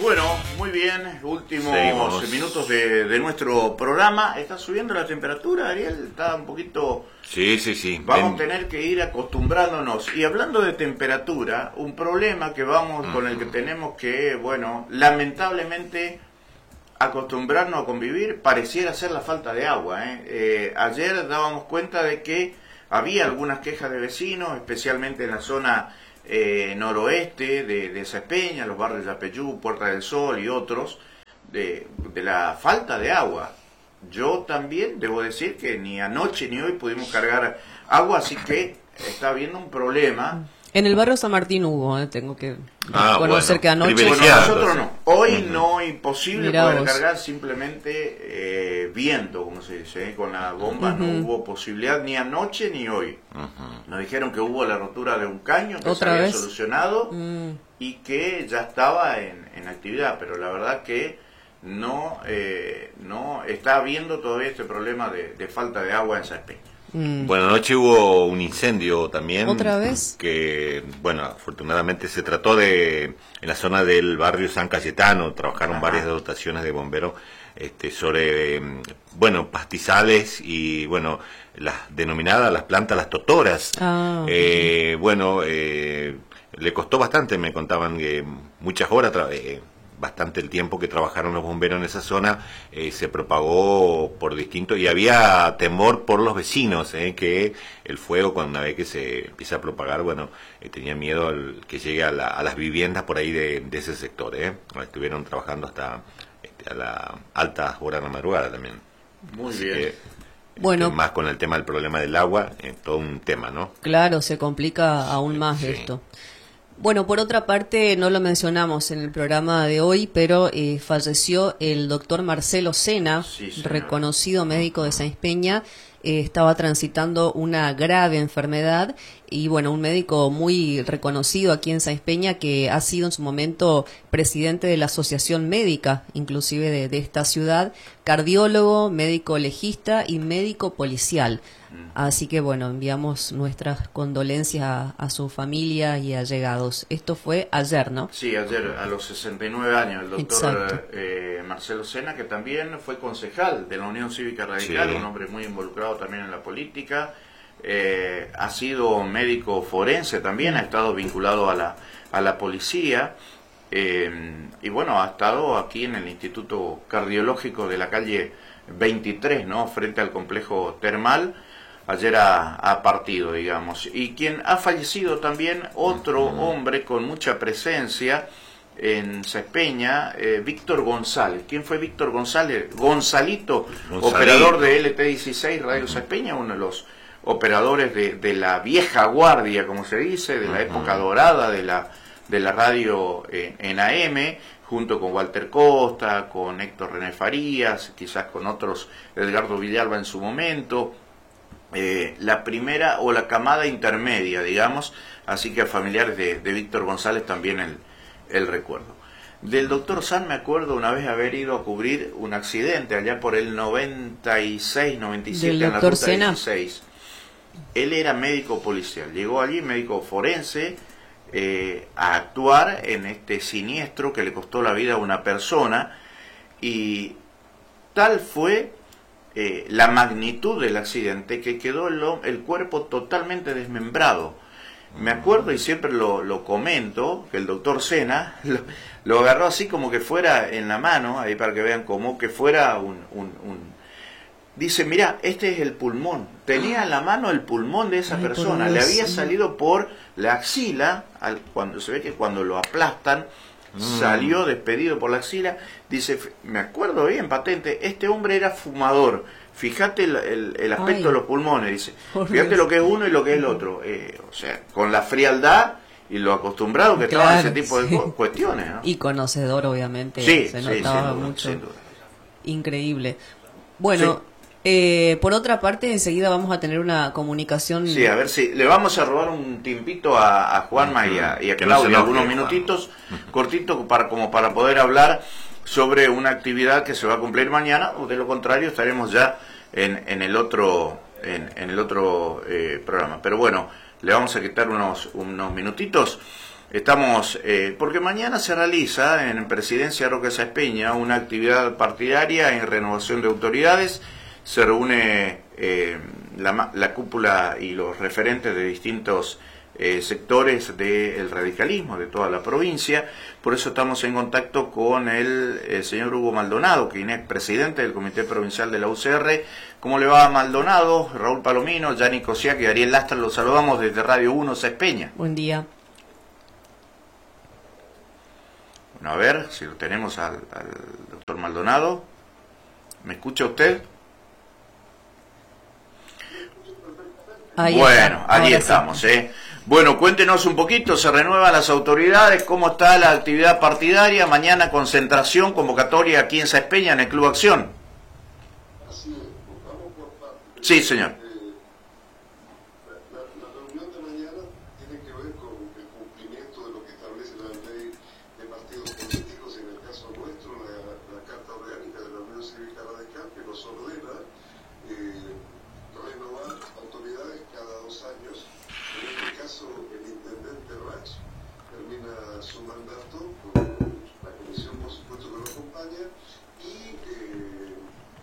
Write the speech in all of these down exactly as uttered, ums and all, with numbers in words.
Bueno, muy bien, últimos Seguimos. minutos de, de nuestro programa. ¿Está subiendo la temperatura, Ariel? Está un poquito... Sí, sí, sí. Vamos Ven. a tener que ir acostumbrándonos. Y hablando de temperatura, un problema que vamos, con el que tenemos que, bueno, lamentablemente acostumbrarnos a convivir, pareciera ser la falta de agua. ¿eh? Eh, ayer dábamos cuenta de que había algunas quejas de vecinos, especialmente en la zona eh, noroeste de, de Saespeña, los barrios de Yapeyú, Puerta del Sol y otros, de, de la falta de agua. Yo también debo decir que ni anoche ni hoy pudimos cargar agua, así que está habiendo un problema. En el barrio San Martín hubo, eh, tengo que Ah, conocer bueno, que anoche... Bueno, privilegiado. nosotros no. Hoy Ujú. no, imposible Mirá poder vos. cargar, simplemente eh, viento, como se dice, ¿eh? Con la bomba Ujú. no hubo posibilidad ni anoche ni hoy. Ujú. Nos dijeron que hubo la rotura de un caño que se ¿Otra había vez? solucionado Mm, y que ya estaba en, en actividad, pero la verdad que no eh, no está habiendo todavía este problema de, de falta de agua en Saespeña. mm. Bueno, anoche hubo un incendio también. ¿Otra vez? Que, bueno, afortunadamente se trató de, en la zona del barrio San Cayetano, trabajaron Ajá. varias dotaciones de bomberos este, sobre, eh, bueno, pastizales y, bueno, las denominadas, las plantas, las totoras. Ah, Eh, bueno, eh, le costó bastante, me contaban que muchas horas, tra- eh, bastante el tiempo que trabajaron los bomberos en esa zona, eh, se propagó por distintos, y había temor por los vecinos, eh, que el fuego, cuando una vez que se empieza a propagar, bueno, eh, tenía miedo al, que llegue a, la- a las viviendas por ahí de, de ese sector. Eh. Estuvieron trabajando hasta este, a la altas horas de la madrugada también. Muy Así bien. que, Bueno. este, más con el tema del problema del agua, eh, todo un tema, ¿no? claro, se complica aún más Sí. esto. Bueno, por otra parte, no lo mencionamos en el programa de hoy, pero eh, falleció el doctor Marcelo Sena, Sí, señor. reconocido médico de Sáenz Peña. Eh, estaba transitando una grave enfermedad y, bueno, un médico muy reconocido aquí en Sáenz Peña, que ha sido en su momento presidente de la Asociación Médica, inclusive de, de esta ciudad, cardiólogo, médico legista y médico policial. Así que, bueno, enviamos nuestras condolencias a, a su familia y allegados. Esto fue ayer, ¿no? Sí, ayer a los sesenta y nueve años, el doctor Exacto. eh, Marcelo Sena, que también fue concejal de la Unión Cívica Radical, Sí. un hombre muy involucrado también en la política, eh, ha sido médico forense también, ha estado vinculado a la, a la policía, eh, y bueno, ha estado aquí en el Instituto Cardiológico de la calle veintitrés, ¿no?, frente al complejo termal. Ayer ha, ha partido, digamos. Y quien ha fallecido también, otro hombre con mucha presencia en Saespeña, eh, Víctor González. ¿Quién fue Víctor González? Gonzalito, Gonzalito. operador de L T dieciséis Radio Saespeña, uno de los operadores de, de la vieja guardia, como se dice, de la época dorada de la, de la radio en, en A M, junto con Walter Costa, con Héctor René Farías, quizás con otros, Edgardo Villalba en su momento. Eh, la primera o la camada intermedia, digamos, así que a familiares de, de Víctor González también el, el recuerdo. Del doctor San me acuerdo una vez haber ido a cubrir un accidente allá por el noventa y seis, noventa y siete, ¿Del en la doctor ruta Sena? dieciséis. Él era médico policial, llegó allí, médico forense, eh, a actuar en este siniestro que le costó la vida a una persona, y tal fue Eh, la magnitud del accidente que quedó el, el cuerpo totalmente desmembrado. Me acuerdo, y siempre lo, lo comento, que el doctor Sena lo, lo agarró así como que fuera en la mano, ahí para que vean, como que fuera un... un, un dice, mirá, este es el pulmón. Tenía en la mano el pulmón de esa Ay, por persona, Dios, le había sí. salido por la axila, al, cuando se ve que cuando lo aplastan, salió despedido por la axila. Dice, me acuerdo bien, patente, este hombre era fumador. Fíjate el, el, el aspecto Ay. de los pulmones, dice. Por Fíjate Dios. lo que es uno y lo que es el otro. Eh, o sea, con la frialdad y lo acostumbrado que estaban a ese Claro, tipo de sí. cu- cuestiones, ¿no? Y conocedor, obviamente, Sí, se sí, notaba sin duda, mucho. sin duda. Increíble. Bueno, eh, por otra parte, enseguida vamos a tener una comunicación. Sí, a ver si le vamos a robar un tiempito a, a Juanma y a, y a Que no se Claudia, enoje, algunos Juanma. minutitos, cortito, para, como para poder hablar sobre una actividad que se va a cumplir mañana, o de lo contrario estaremos ya en, en el otro, en, en el otro eh, programa. Pero bueno, le vamos a quitar unos, unos minutitos. Estamos, eh, porque mañana se realiza en Presidencia Roque Sáenz Peña una actividad partidaria en renovación de autoridades. Se reúne eh, la, la cúpula y los referentes de distintos eh, sectores del radicalismo de toda la provincia. Por eso estamos en contacto con el, el señor Hugo Maldonado, quien es presidente del Comité Provincial de la U C R. ¿Cómo le va, Maldonado? Raúl Palomino, Yanni Cosiac y Ariel Lastra, los saludamos desde Radio uno Sáenz Peña. Buen día. Bueno, a ver si lo tenemos al, al doctor Maldonado. ¿Me escucha usted? Ahí bueno, está. allí Ahora estamos, sí. ¿eh? Bueno, cuéntenos un poquito, se renuevan las autoridades, ¿cómo está la actividad partidaria? Mañana concentración, convocatoria aquí en Sáenz Peña, en el Club Acción. Así es, vamos por partes. Sí, señor. Eh, la, la, la reunión de mañana tiene que ver con el cumplimiento de lo que establece la ley de partidos políticos, y en el caso nuestro, la, la Carta Orgánica de la Unión Cívica Radical, que nos ordena eh, renovar autoridades cada dos años. En este caso, el intendente Rach termina su mandato con la comisión, por supuesto, que lo acompaña, y eh,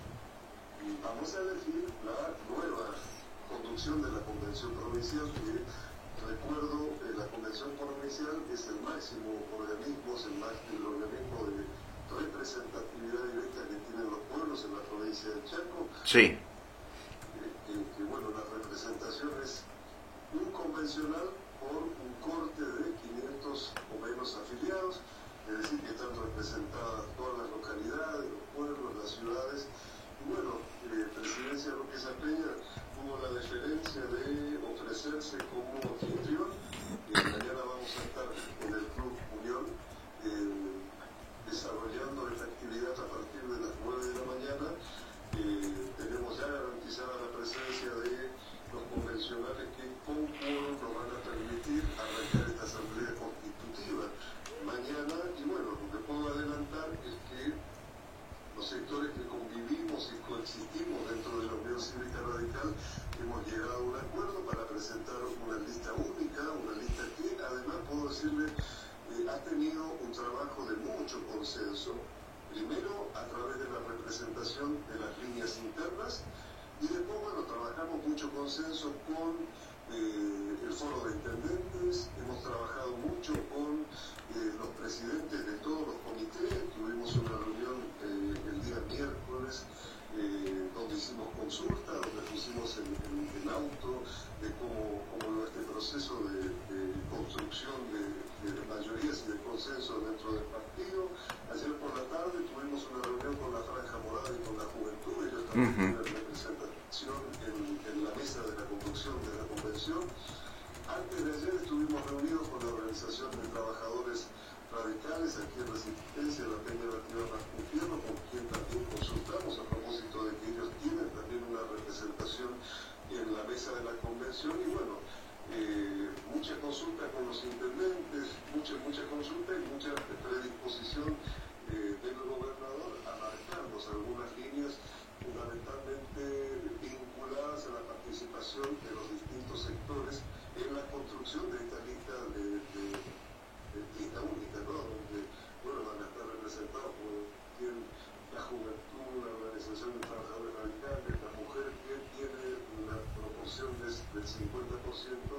vamos a elegir la nueva conducción de la Convención Provincial, que, recuerdo, eh, la Convención Provincial es el máximo organismo, es el máximo organismo de representatividad directa que tienen los pueblos en la provincia de Chaco. Sí. Eh, que, que, bueno, la representación es un convencional por un corte de quinientos o menos afiliados, es decir, que están representadas todas las localidades, los pueblos, las ciudades. Y bueno, eh, Presidencia Roque Sáenz Peña tuvo la deferencia de ofrecerse como anfitrión. Eh, mañana vamos a estar en el Club Unión eh, desarrollando esta actividad a partir de las nueve de la mañana. Eh, tenemos ya garantizada la presencia de los convencionales que con quórum nos van a permitir arrancar esta asamblea constitutiva mañana. Y bueno, lo que puedo adelantar es que los sectores que convivimos y coexistimos dentro de la Unión Cívica Radical hemos llegado a un acuerdo para presentar una lista única, una lista que además puedo decirle eh, ha tenido un trabajo de mucho consenso, primero a través de la representación de las líneas internas, y después, bueno, trabajamos mucho consenso con eh, el foro de intendentes, hemos trabajado mucho con eh, los presidentes de todos los comités. Tuvimos una reunión eh, el día miércoles eh, donde hicimos consulta, donde pusimos el, el, el auto de cómo, cómo va este proceso de, de construcción de, de mayorías y de consenso dentro del partido. Ayer por la tarde tuvimos una reunión con la Franja Morada y con la Juventud, ellos también tienen uh-huh. representación en, en la mesa de la conducción de la convención. Antes de ayer estuvimos reunidos con la Organización de Trabajadores Radicales aquí en Resistencia, la Peña Nativa Rascufierro, con quien también consultamos a propósito de que ellos tienen también una representación en la mesa de la convención. Y bueno, eh, mucha consulta con los intendentes, mucha, mucha consulta y mucha predisposición eh, del gobernador a marcarnos algunas líneas fundamentalmente vinculadas a la participación de los distintos sectores en la construcción de esta lista de, de, de lista única, ¿no? Donde, bueno, van a estar representados por quien, la juventud, la Organización de Trabajadores Radicales, la mujer, que tiene una proporción del cincuenta por ciento,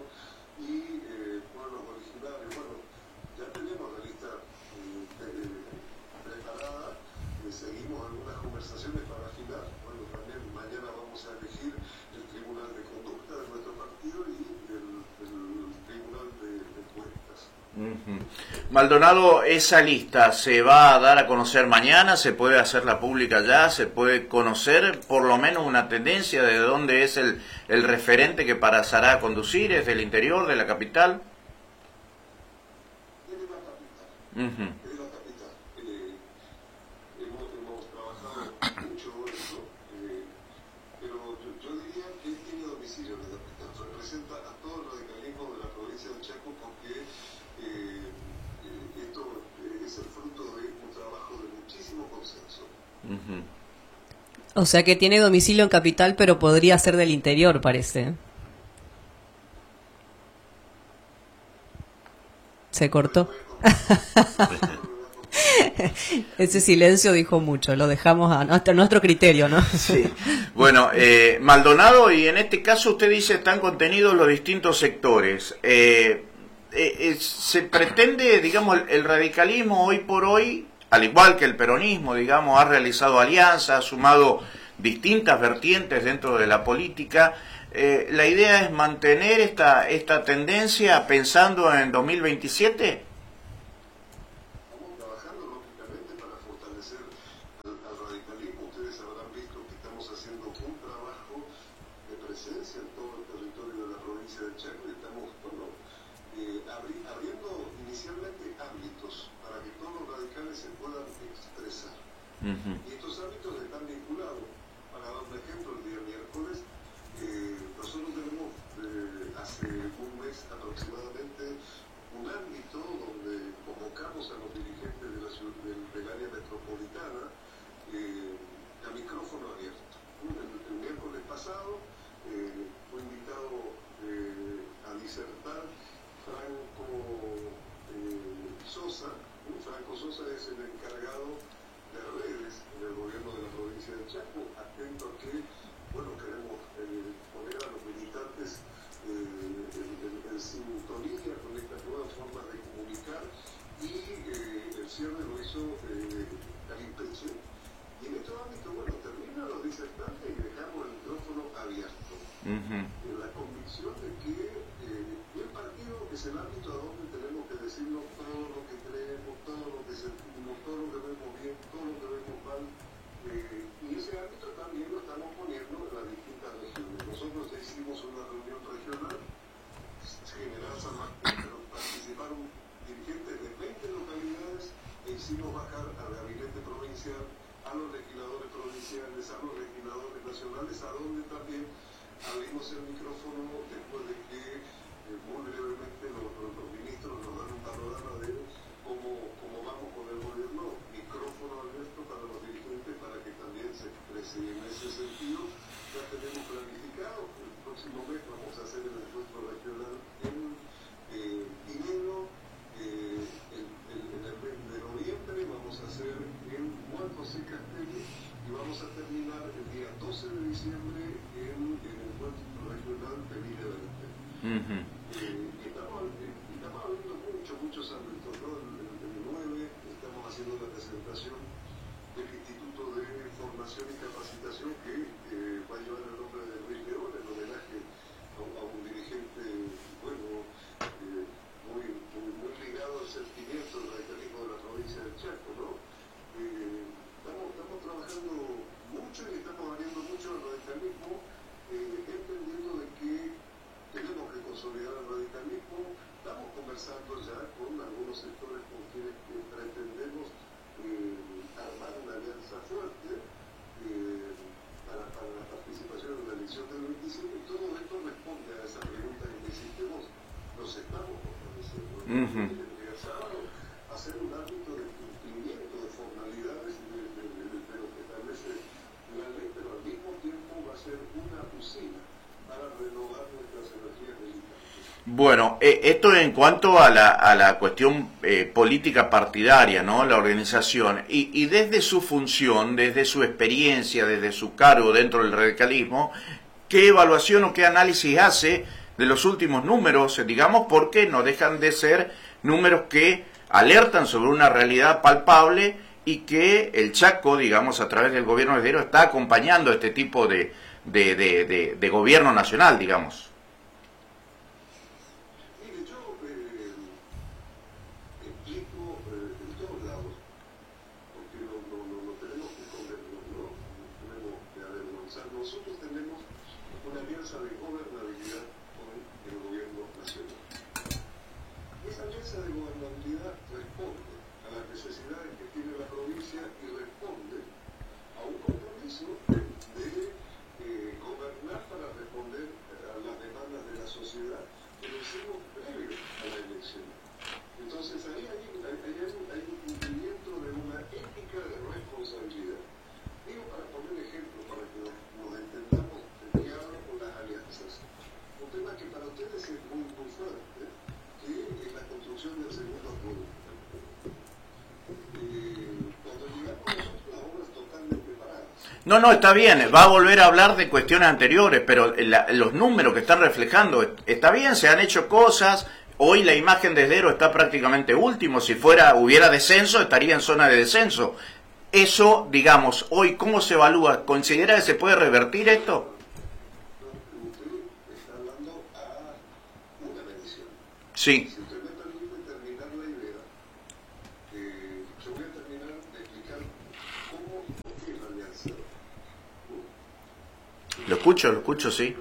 y eh, pueblos originarios. Bueno, ya tenemos la lista eh, eh, preparada, eh, seguimos algunas conversaciones para afinar. Bueno, también mañana vamos a elegir el Tribunal de Conducta de nuestro partido y el, el Tribunal de, de Cuentas. Uh-huh. Maldonado, ¿esa lista se va a dar a conocer mañana? ¿Se puede hacerla pública ya? ¿Se puede conocer por lo menos una tendencia de dónde es el, el referente que pasará a conducir? ¿Es del interior, de la capital? Es de la capital. Uh-huh. Es de la capital. Eh, hemos, hemos trabajado mucho eso, eh, pero yo, yo diría que él tiene domicilio en la capital. Representa a todo el radicalismo de la provincia de Chaco, porque eh, eh, esto eh, es el fruto de un trabajo de muchísimo consenso. Uh-huh. O sea que tiene domicilio en capital, pero podría ser del interior, parece. Se cortó. Ese silencio dijo mucho, lo dejamos a nuestro, nuestro criterio, ¿no? Sí. Bueno, eh, Maldonado, y en este caso usted dice están contenidos los distintos sectores. Eh, eh, eh, se pretende, digamos, el, el radicalismo hoy por hoy, al igual que el peronismo, digamos, ha realizado alianzas, ha sumado distintas vertientes dentro de la política. Eh, la idea es mantener esta, esta tendencia pensando en dos mil veintisiete. Uh-huh. Y estos ámbitos están vinculados. Para dar un ejemplo, el día miércoles, eh, nosotros tenemos eh, hace un mes aproximadamente un ámbito donde convocamos a los dirigentes de la ciudad, del, del área metropolitana eh, a micrófono abierto. El, el miércoles pasado eh, fue invitado eh, a disertar Franco eh, Sosa. Franco Sosa es el encargado de redes en el gobierno de la provincia de Chaco, atento a que, bueno, queremos eh, poner a los militantes eh, en, en, en sintonía con estas nuevas formas de comunicar, y eh, el cierre lo hizo eh, a la inspección. Y en estos ámbitos, bueno, terminan los disertantes y dejamos el micrófono abierto, uh-huh. en la convicción de que eh, el partido es el ámbito a donde tenemos que decirnos todo lo que creemos, todo lo que sentimos, todo lo que vemos bien, todo lo que vemos mal, eh, y ese ámbito también lo estamos poniendo en las distintas regiones. Nosotros ya hicimos una reunión regional, General San Martín, pero participaron dirigentes de veinte localidades e hicimos bajar al gabinete provincial, a los legisladores provinciales, a los legisladores nacionales, a donde también abrimos el micrófono después de que eh, muy brevemente los, los, los ministros nos dan un panorama de cómo, cómo vamos con el gobierno, micrófono abierto para los dirigentes para que también se exprese. En ese sentido ya tenemos planificado que el próximo mes vamos a hacer el encuentro regional en eh, Pinelo, eh, el, el, en el mes de noviembre vamos a hacer en Juan José Castelli, y vamos a terminar el día doce de diciembre en, en el encuentro regional de Villaverde. Uh-huh. Eh, estamos, eh, estamos abriendo muchos, muchos ámbitos, ¿no? El, el, el nueve estamos haciendo la presentación del Instituto de Formación y Capacitación que eh, va a llevar el nombre de Luis León en homenaje a, a un dirigente, bueno, eh, muy, muy, muy ligado al sentimiento del radicalismo de la provincia del Chaco, ¿no? Eh, estamos, estamos trabajando mucho y estamos abriendo mucho al radicalismo, eh, entendiendo de que tenemos que consolidar el radicalismo. Estamos conversando ya con algunos sectores con quienes eh, pretendemos eh, armar una alianza fuerte eh, para, para la participación en la elección del veintisiete, y todo esto responde a esa pregunta que me hiciste vos. Nos estamos fortaleciendo. Uh-huh. El sábado hacer un ámbito de cumplimiento de formalidades de, de, de, de lo que establece la ley, pero al mismo tiempo va a ser una usina para renovar nuestras energías militares. Bueno, eh, esto en cuanto a la, a la cuestión eh, política partidaria, ¿no? La organización. Y, y desde su función, desde su experiencia, desde su cargo dentro del radicalismo, ¿qué evaluación o qué análisis hace de los últimos números, digamos, porque no dejan de ser números que alertan sobre una realidad palpable y que el Chaco, digamos, a través del gobierno heredero está acompañando este tipo de, de, de, de, de gobierno nacional, digamos? Mire, yo eh, explico eh, en todos lados, porque no, no, no, no tenemos que escondernos, no, no tenemos que avergonzar. Nosotros tenemos una alianza de gobernabilidad con el gobierno nacional. Esa alianza de gobernabilidad responde a las necesidades que tiene la provincia y responde a un compromiso de eh, gobernar para responder a las demandas de la sociedad que lo hicimos previo a la elección. Entonces ahí hay, hay, hay, hay un cumplimiento de una ética de responsabilidad. Digo, para poner ejemplo, para que nos, nos entendamos de qué hablo con las alianzas. Un tema que para ustedes es muy, muy fuerte, que es la construcción del segundo No, no, está bien, va a volver a hablar de cuestiones anteriores, pero la, los números que están reflejando, está bien, se han hecho cosas, hoy la imagen de Esdero está prácticamente último, si fuera hubiera descenso, estaría en zona de descenso. Eso, digamos, hoy, ¿cómo se evalúa? ¿Considera que se puede revertir esto? Está hablando a una medición. Sí. Si usted me permite terminar la idea, eh, yo voy a terminar de explicar cómo es la alianza. Lo escucho, lo escucho, sí.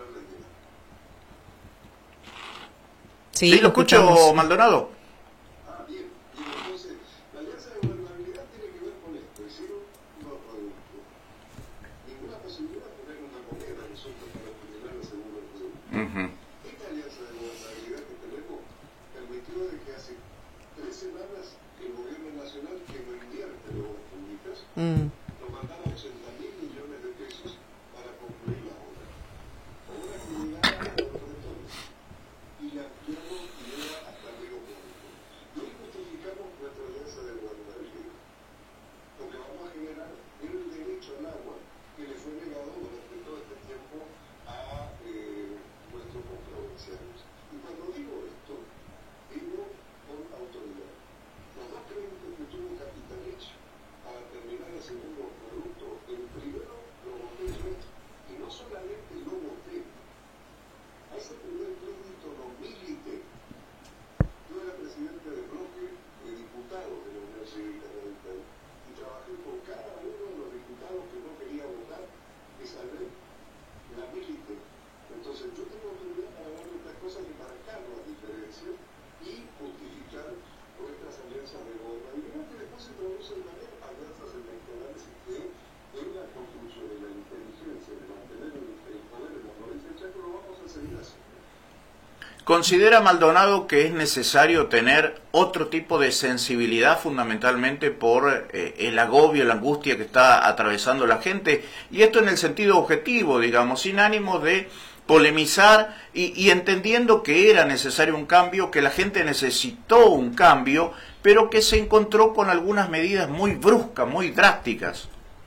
Sí, Sí, lo escucho, escuchamos. Maldonado. Ah, bien. Y entonces, la alianza de gobernabilidad tiene que ver con esto, es decir, no producto. Ninguna posibilidad de poner una moneda nosotros para terminar el segundo producto. Uh-huh. Esta alianza de gobernabilidad que tenemos permitió de que hace tres semanas el gobierno nacional, que no invierte en obras públicas, Mm. nos mandaba ochenta mil millones de pesos para concluir la obra. Obra que llegaba a los rectores y la ampliamos y llega hasta el río público. Y hoy justificamos nuestra alianza de gobernabilidad, porque vamos a generar el derecho al agua que le fue negado durante todo este tiempo a eh, nuestros controversiarios. Y cuando digo esto, digo con autoridad. Los dos créditos que tuvo Capitanich para terminar el segundo producto, el primero lo voté yo, y no solamente lo voté, a ese primer crédito no milité. Yo era presidente del bloque de diputados de la Unión Cívica Radical y trabajé con cada uno de los diputados que no quería votar esa ley, la milité. Entonces yo tengo autoridad para hablar de estas cosas y marcar las diferencias y justificar nuestras alianzas de gobernabilidad que después se traducen también alianzas electorales que en la construcción de la inteligencia de mantener el, el poder en la provincia de Chaco lo vamos a seguir haciendo. ¿Considera Maldonado que es necesario tener otro tipo de sensibilidad fundamentalmente por eh, el agobio, la angustia que está atravesando la gente? Y esto en el sentido objetivo, digamos, sin ánimo de polemizar y, y entendiendo que era necesario un cambio, que la gente necesitó un cambio, pero que se encontró con algunas medidas muy bruscas, muy drásticas.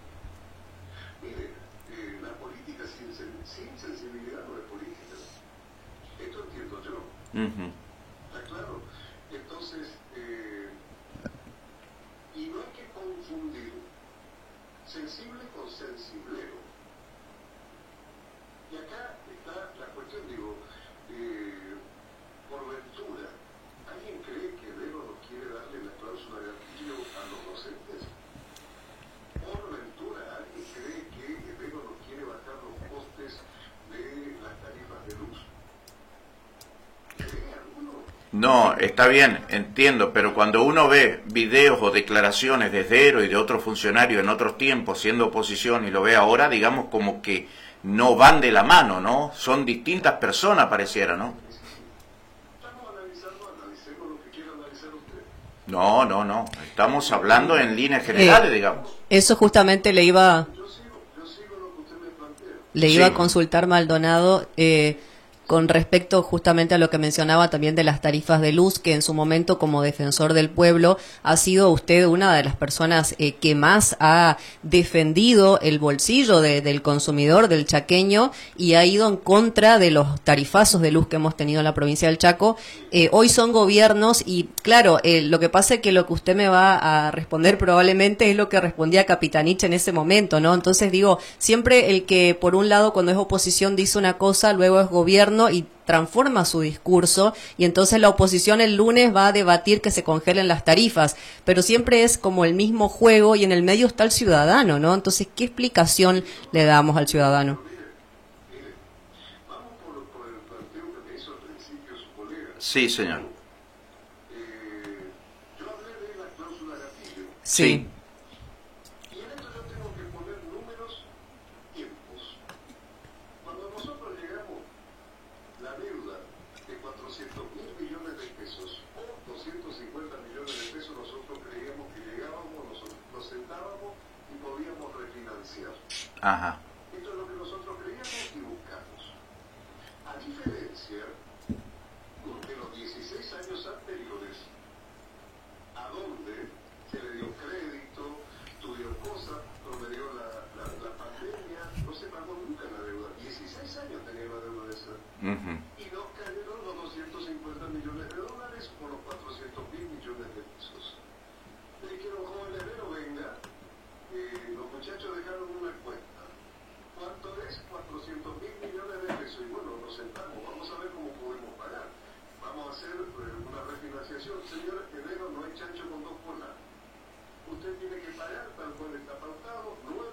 Mire, eh, la política sin, sen- sin sensibilidad no es política. Esto entiendo yo. Uh-huh. ¿Está claro? Entonces, eh, y no hay que confundir sensible con sensiblero. Y acá está la cuestión, digo, eh, por ventura, ¿alguien cree que Vero no quiere darle la cláusula de gatillo a los docentes? Por ventura, ¿alguien cree que Vero no quiere bajar los costes de las tarifas de luz? ¿Cree alguno? No, está bien, entiendo, pero cuando uno ve videos o declaraciones de Esdero y de otros funcionarios en otros tiempos siendo oposición y lo ve ahora, digamos como que no van de la mano, ¿no? Son distintas personas, pareciera, ¿no? Estamos analizando, analicemos lo que quiera analizar usted. No, no, no. Estamos hablando en líneas generales, Eh, digamos. Eso justamente le iba, Yo sigo, yo sigo lo que usted me plantea. le iba Sí. a consultar Maldonado eh, con respecto justamente a lo que mencionaba también de las tarifas de luz, que en su momento como defensor del pueblo ha sido usted una de las personas eh, que más ha defendido el bolsillo de- del consumidor, del chaqueño, y ha ido en contra de los tarifazos de luz que hemos tenido en la provincia del Chaco. Eh, hoy son gobiernos y claro, eh, lo que pasa es que lo que usted me va a responder probablemente es lo que respondía Capitanich en ese momento, ¿no? Entonces digo, siempre el que por un lado cuando es oposición dice una cosa, luego es gobierno y transforma su discurso y entonces la oposición el lunes va a debatir que se congelen las tarifas, pero siempre es como el mismo juego y en el medio está el ciudadano, ¿no? Entonces, ¿qué explicación le damos al ciudadano? Vamos por, por el planteo que me hizo al principio su colega. Sí, señor. Eh, yo hablé de la cláusula gatillo. Sí. Y en esto yo tengo que poner números, tiempos. Cuando nosotros llegamos, la deuda de cuatrocientos mil millones de pesos o doscientos cincuenta millones de pesos, nosotros creíamos que llegábamos, nos, nos sentábamos y podíamos refinanciar. Ajá. Esto es lo que nosotros creíamos y buscamos. A diferencia de los dieciséis años anteriores, a donde se le dio crédito, tuvieron cosas, nos le dio la, la, la pandemia. Ujú. y no cayeron los doscientos cincuenta millones de dólares, por lo cual